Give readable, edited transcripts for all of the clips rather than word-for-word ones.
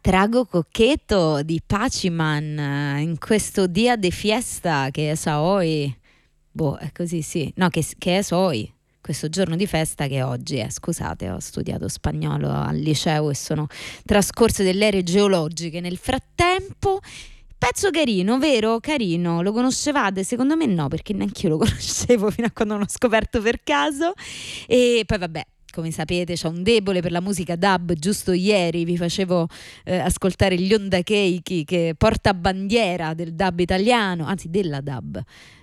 Trago cocchetto di Paciman in questo dia de fiesta che es hoy. È così, sì. No, che es hoy. Questo giorno di festa che oggi è. Scusate, ho studiato spagnolo al liceo e sono trascorse delle ere geologiche nel frattempo. Pezzo carino, vero? Carino. Lo conoscevate? Secondo me no, perché neanche io lo conoscevo fino a quando non l'ho scoperto per caso. E poi vabbè, come sapete c'ho un debole per la musica dub. Giusto ieri vi facevo ascoltare gli Onda Keiki, che porta bandiera del dub italiano, anzi della dub.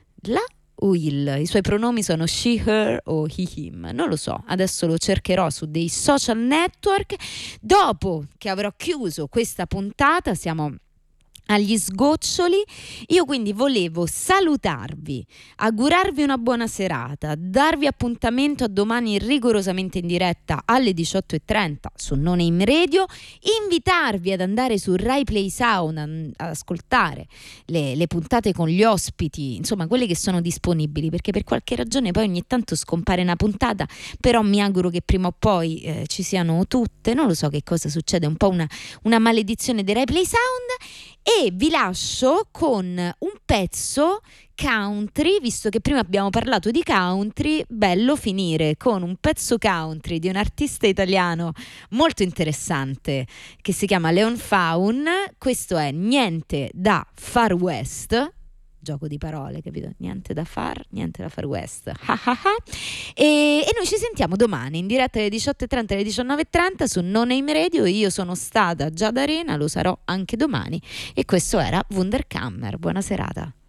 I suoi pronomi sono she, her o he, him, non lo so, adesso lo cercherò su dei social network. Dopo che avrò chiuso questa puntata, siamo agli sgoccioli, io quindi volevo salutarvi, augurarvi una buona serata, darvi appuntamento a domani rigorosamente in diretta alle 18:30 su No Name Radio, invitarvi ad andare su Rai Play Sound ad ascoltare le puntate con gli ospiti, insomma quelle che sono disponibili, perché per qualche ragione poi ogni tanto scompare una puntata, però mi auguro che prima o poi ci siano tutte, non lo so che cosa succede, un po' una maledizione dei Rai Play Sound. E vi lascio con un pezzo country, visto che prima abbiamo parlato di country, bello finire con un pezzo country di un artista italiano molto interessante che si chiama Leon Faun. Questo è Niente da Far West, gioco di parole, capito? Niente da far west. E noi ci sentiamo domani in diretta alle 18:30 alle 19:30 su No Name Radio. Io sono stata Giada Arena, lo sarò anche domani, e questo era Wunderkammer. Buona serata.